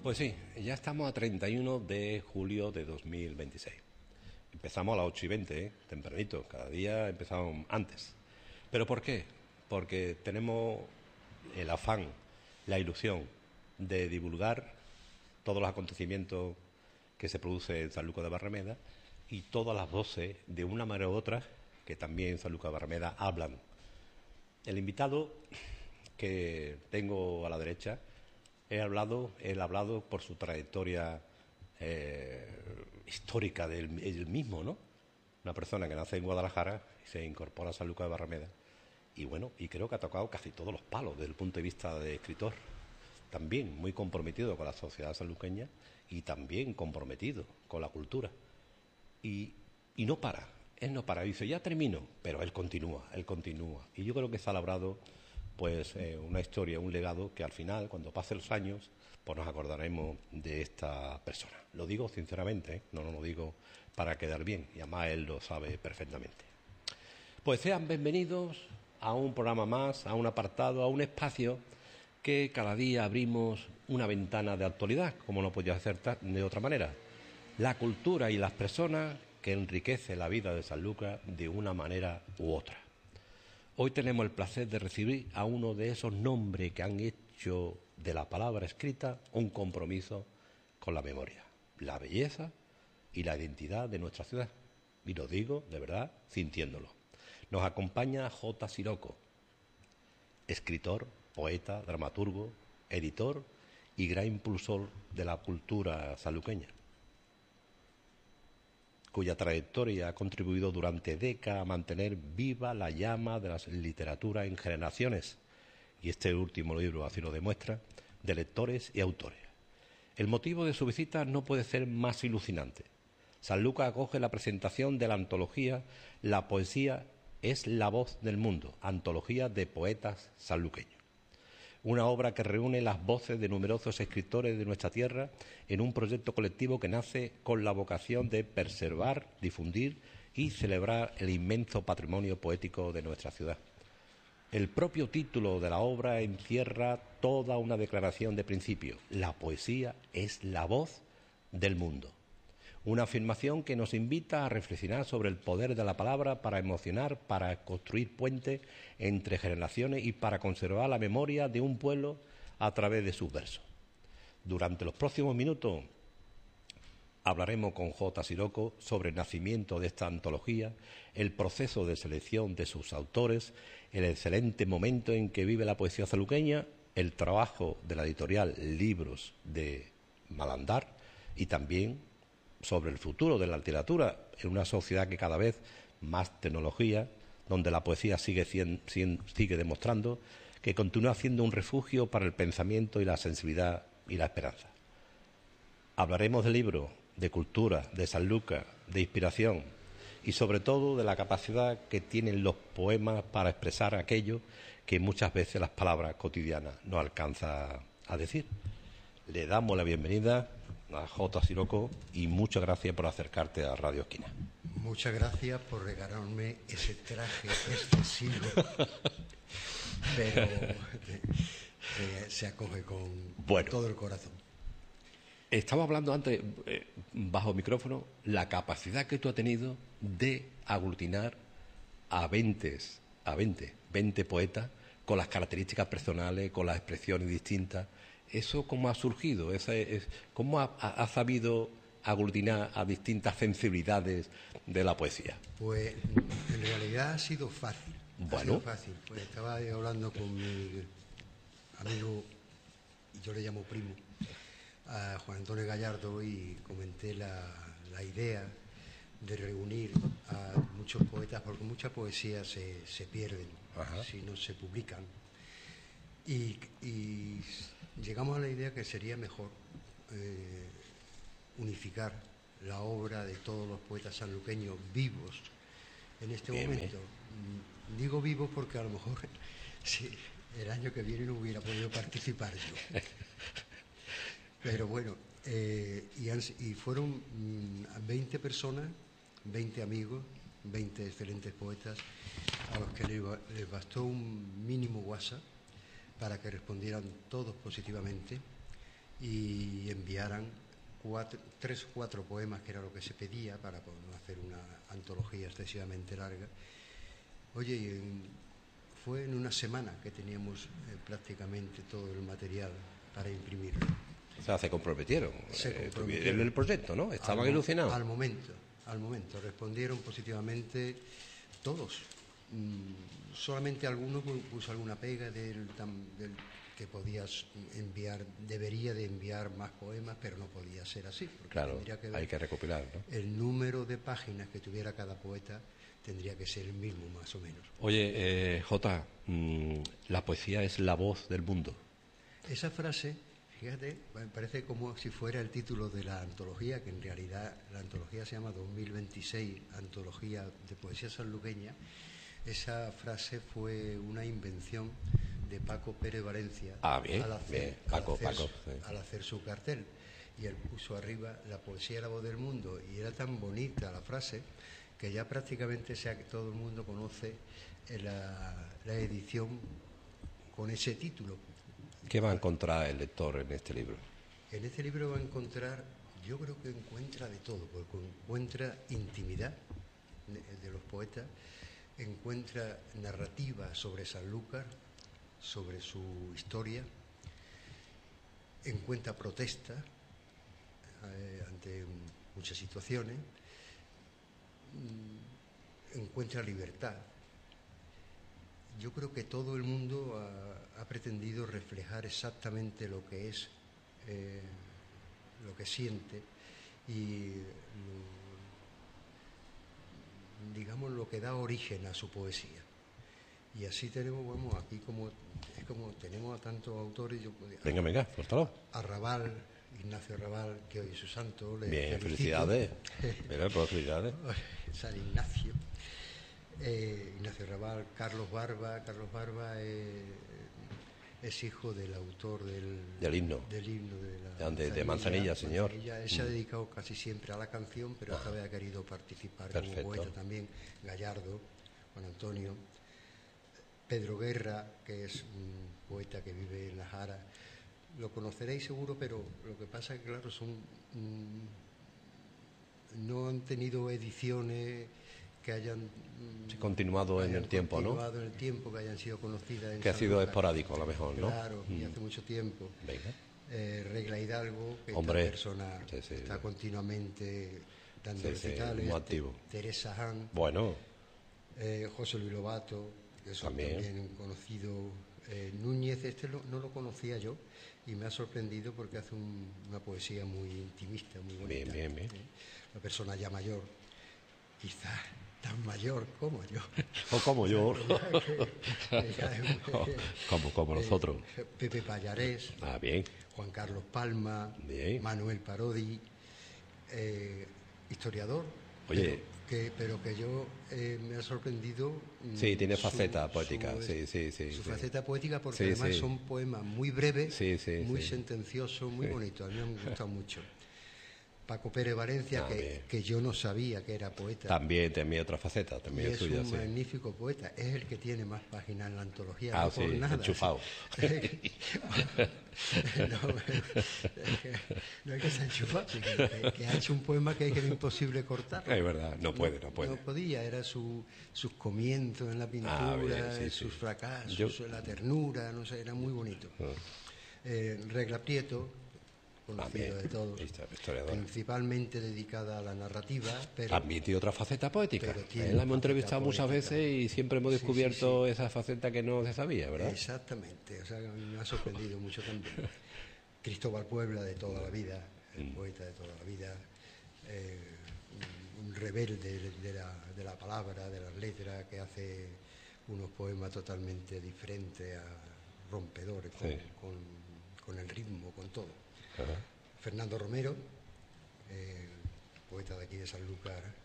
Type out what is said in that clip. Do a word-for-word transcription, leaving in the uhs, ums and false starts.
Pues sí, ya estamos a treinta y uno de julio de dos mil veintiséis. Empezamos a las ocho y veinte, ¿eh? Tempranito, cada día empezamos antes. ¿Pero por qué? Porque tenemos el afán, la ilusión de divulgar todos los acontecimientos que se producen en San Lucas de Barrameda y todas las voces, de una manera u otra, que también en San Lucas de Barrameda hablan. El invitado que tengo a la derecha, he hablado, él ha hablado por su trayectoria eh, histórica del él mismo, ¿no? Una persona que nace en Guadalajara y se incorpora a San Lucas de Barrameda. Y bueno, y creo que ha tocado casi todos los palos desde el punto de vista de escritor. También muy comprometido con la sociedad sanluqueña y también comprometido con la cultura. Y, y no para, él no para, dice, ya termino, pero él continúa, él continúa. Y yo creo que se ha labrado pues eh, una historia, un legado que al final, cuando pasen los años, pues nos acordaremos de esta persona. Lo digo sinceramente, ¿eh? no, no lo digo para quedar bien, y además él lo sabe perfectamente. Pues sean bienvenidos a un programa más, a un apartado, a un espacio que cada día abrimos una ventana de actualidad, como no podía ser de otra manera. La cultura y las personas que enriquece la vida de San Lucas de una manera u otra. Hoy tenemos el placer de recibir a uno de esos nombres que han hecho de la palabra escrita un compromiso con la memoria, la belleza y la identidad de nuestra ciudad. Y lo digo de verdad sintiéndolo. Nos acompaña J. Siroco, escritor, poeta, dramaturgo, editor y gran impulsor de la cultura sanluqueña, cuya trayectoria ha contribuido durante décadas a mantener viva la llama de la literatura en generaciones, y este último libro así lo demuestra, de lectores y autores. El motivo de su visita no puede ser más ilusionante. San Lucas acoge la presentación de la antología La poesía es la voz del mundo, antología de poetas sanluqueños. Una obra que reúne las voces de numerosos escritores de nuestra tierra en un proyecto colectivo que nace con la vocación de preservar, difundir y celebrar el inmenso patrimonio poético de nuestra ciudad. El propio título de la obra encierra toda una declaración de principio. La poesía es la voz del mundo. Una afirmación que nos invita a reflexionar sobre el poder de la palabra para emocionar, para construir puentes entre generaciones y para conservar la memoria de un pueblo a través de sus versos. Durante los próximos minutos hablaremos con J. Siroco sobre el nacimiento de esta antología, el proceso de selección de sus autores, el excelente momento en que vive la poesía sanluqueña, el trabajo de la editorial Libros de Malandar y también sobre el futuro de la literatura en una sociedad que cada vez más tecnología, donde la poesía sigue, cien, cien, sigue demostrando que continúa siendo un refugio para el pensamiento y la sensibilidad y la esperanza. Hablaremos del libro, de cultura, de San Lucas, de inspiración y sobre todo de la capacidad que tienen los poemas para expresar aquello que muchas veces las palabras cotidianas no alcanzan a decir. Le damos la bienvenida a J. Siroco y muchas gracias por acercarte a Radio Esquina. Muchas gracias por regalarme ese traje excesivo, pero se, se acoge con bueno, todo el corazón. Estaba hablando antes, eh, bajo micrófono, la capacidad que tú has tenido de aglutinar a veinte, a veinte, veinte poetas con las características personales, con las expresiones distintas. ¿Eso cómo ha surgido? ¿Esa es, ¿Cómo ha, ha sabido aglutinar a distintas sensibilidades de la poesía? Pues en realidad ha sido fácil. Bueno. Ha sido fácil. Pues estaba hablando con mi amigo, y yo le llamo primo, a Juan Antonio Gallardo, y comenté la, la idea de reunir a muchos poetas, porque muchas poesías se, se pierden. Ajá. Si no se publican. Y, y llegamos a la idea que sería mejor eh, unificar la obra de todos los poetas sanluqueños vivos en este Bien, momento. Eh. Digo vivos porque a lo mejor sí, el año que viene no hubiera podido participar yo. Pero bueno, eh, y, han, y fueron mm, veinte personas, veinte amigos, veinte excelentes poetas a los que les, les bastó un mínimo WhatsApp para que respondieran todos positivamente y enviaran cuatro, tres o cuatro poemas, que era lo que se pedía para no hacer una antología excesivamente larga. Oye, y en, fue en una semana que teníamos eh, prácticamente todo el material para imprimirlo. O sea, se comprometieron. Se eh, comprometieron. En el proyecto, ¿no? Estaban al, ilusionados. Al momento, al momento. Respondieron positivamente todos. Mm, solamente algunos puso alguna pega del, del que podías enviar, debería de enviar más poemas, pero no podía ser así. Claro, que hay que recopilar, ¿no? El número de páginas que tuviera cada poeta tendría que ser el mismo, más o menos. Oye, eh, Jota, mmm, la poesía es la voz del mundo. Esa frase, fíjate, me parece como si fuera el título de la antología, que en realidad la antología se llama dos mil veintiséis, Antología de Poesía Sanluqueña. Esa frase fue una invención de Paco Pérez Valencia. Ah, bien, al hacer, bien. Paco, al hacer, Paco. Sí. Al hacer su cartel. Y él puso arriba la poesía es la voz del mundo. Y era tan bonita la frase que ya prácticamente sea que todo el mundo conoce la, la edición con ese título. ¿Qué va a encontrar el lector en este libro? En este libro va a encontrar, yo creo que encuentra de todo, porque encuentra intimidad de, de los poetas, encuentra narrativa sobre Sanlúcar, sobre su historia, encuentra protesta eh, ante muchas situaciones, encuentra libertad. Yo creo que todo el mundo ha, ha pretendido reflejar exactamente lo que es, eh, lo que siente y lo, digamos lo que da origen a su poesía. Y así tenemos, vamos, aquí como es como tenemos a tantos autores. Yo, venga, venga, suéltalo. A Raval, Ignacio Raval, que hoy es su santo. Le Bien, felicito. felicidades. Mira, pues felicidades. San Ignacio. Eh, Ignacio Raval, Carlos Barba. Carlos Barba eh, es hijo del autor del, del himno. Del himno de, la de, de Manzanilla, señor. Manzanilla. Él mm. se ha dedicado casi siempre a la canción, pero ah. esta vez ha querido participar Perfecto. como poeta también. Gallardo, Juan Antonio. Pedro Guerra, que es un poeta que vive en La Jara. Lo conoceréis seguro, pero lo que pasa es que, claro, son mmm, no han tenido ediciones que hayan sí, continuado que en hayan el tiempo, continuado ¿no? en el tiempo, que hayan sido conocidas. En que ha sido Sanlúcar. Esporádico, a lo mejor, ¿no? Claro, mm. y hace mucho tiempo. Venga. Eh, Regla Hidalgo, que Hombre, esta persona sí, sí, está sí. continuamente dando sí, recitales. Sí, muy activo. Teresa Han. Bueno. Eh, José Luis Lobato, que es también. también un conocido. Eh, Núñez, este lo, no lo conocía yo y me ha sorprendido porque hace un, una poesía muy intimista, muy bonita. Bien, bien, bien. ¿eh? Una persona ya mayor, quizás tan mayor como yo. O como yo. que, que ya es, oh, como, como nosotros. Eh, Pepe Pallarés, ah, bien. Juan Carlos Palma, bien. Manuel Parodi, eh, historiador. Oye. Pero, Que, pero que yo eh, me ha sorprendido. Sí, tiene faceta su, poética. Su, sí, sí, sí, su sí. faceta poética, porque sí, además sí. son poemas muy breves, sí, sí, muy sí. sentenciosos, muy sí. bonitos. A mí me han gustado mucho. Paco Pérez Valencia, ah, que, que yo no sabía que era poeta. También tenía otra faceta, también y es suya. un sí. magnífico poeta. Es el que tiene más páginas en la antología. Ah, no sí, por nada. enchufado. no, no es que se enchufado, sino que, que ha hecho un poema que es imposible cortar. Es verdad, no puede, no puede. No podía, era su, sus comienzos en la pintura, ah, bien, sí, sus sí. fracasos, Yo... la ternura, no sé, era muy bonito. Ah. Eh, Regla Prieto, conocido ah, de todos, principalmente dedicada a la narrativa. Pero también tiene otra faceta poética. Él la hemos entrevistado muchas veces y siempre hemos descubierto sí, sí, sí. esa faceta que no se sabía, ¿verdad? Exactamente, o sea, a mí me ha sorprendido mucho también. Cristóbal Puebla, de toda la vida, el mm. poeta de toda la vida, eh, un, un rebelde de, de, la, de la palabra, de las letras, que hace unos poemas totalmente diferentes, a rompedores, con, sí. con, con el ritmo, con todo. Ajá. Fernando Romero, eh, poeta de aquí de Sanlúcar,